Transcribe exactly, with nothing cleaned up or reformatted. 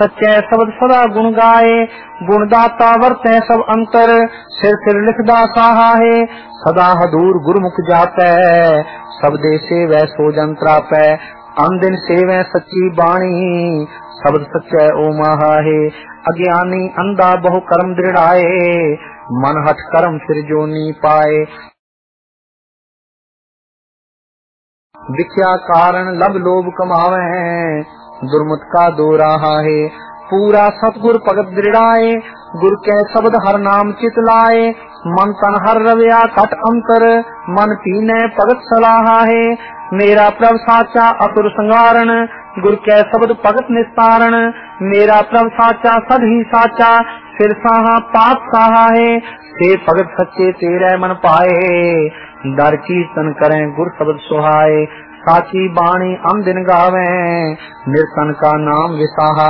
सच्चे शब्द सदा गुण गाए। गुणदाता वर्ते सब अंतर, सिर सिर लिखदा साहा है। सदा हदूर गुरमुख जापै, सब दे सेवै सो जन त्रापै। अन दिन सेवै सच्ची बाणी, शब्द सच्चै ओ माहा है। अज्ञानी अंधा बहु कर्म दृढ़ाए, मन हठ कर्म फिर जोनी पाए। विख्या कारण लब लोभ कमावे, दुर्मत का दो राहा है। पूरा सतगुर भगत दृढ़ाए, गुर के शब्द हर नाम चित लाए। मन तन हर रव्या कट अंतर, मन पीने भगत सलाहा है। मेरा प्रभ साचा असुर संगारण, गुर के शब्द भगत निस्तारण। मेरा प्रभ साचा सद ही साचा, फिर साहा पाप साहा है। से भगत सच्चे तेरे मन पाए, दर कीर्तन करें गुर शब्द सुहाए। साची बाणी अन दिन गावे, निर्सन का नाम विसाहा।